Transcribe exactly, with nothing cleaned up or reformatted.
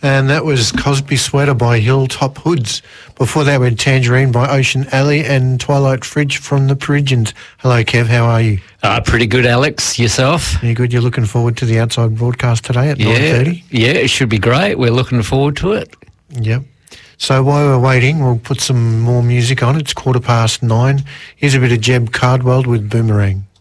And that was Cosby Sweater by Hilltop Hoods. Before that, we had Tangerine by Ocean Alley and Twilight Fridge from the Perigians. Hello, Kev. How are you? Uh, pretty good, Alex. Yourself? You good? You're looking forward to the outside broadcast today at yeah, nine thirty? Yeah, it should be great. We're looking forward to it. Yep. So while we're waiting, we'll put some more music on. It's quarter past nine. Here's a bit of Jeb Cardwell with Boomerang.